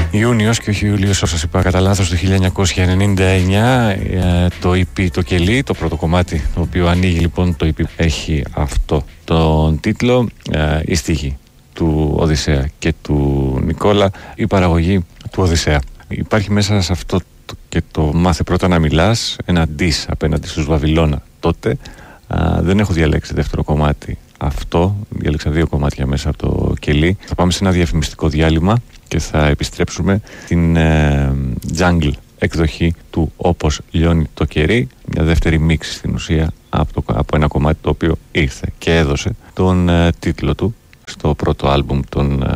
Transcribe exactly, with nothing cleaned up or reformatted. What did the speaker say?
Ιούνιος και όχι Ιούλιος, όπως σας είπα κατά λάθος, το χίλια εννιακόσια ενενήντα εννιά. Το ι πι το Κελί, το πρώτο κομμάτι το οποίο ανοίγει λοιπόν το ι πι, έχει αυτό τον τίτλο, η στίχη του Οδυσσέα και του Νικόλα, η παραγωγή του Οδυσσέα. Υπάρχει μέσα σε αυτό το, και το «Μάθε πρώτα να μιλάς», ένα diss απέναντι στους Βαβυλώνα τότε. Α, δεν έχω διαλέξει δεύτερο κομμάτι αυτό, διάλεξα δύο κομμάτια μέσα από το Κελί. Θα πάμε σε ένα διαφημιστικό διάλειμμα και θα επιστρέψουμε στην ε, jungle εκδοχή του «Όπως λιώνει το κερί», μια δεύτερη μίξη στην ουσία από, το, από ένα κομμάτι το οποίο ήρθε και έδωσε τον ε, τίτλο του στο πρώτο άλμπουμ των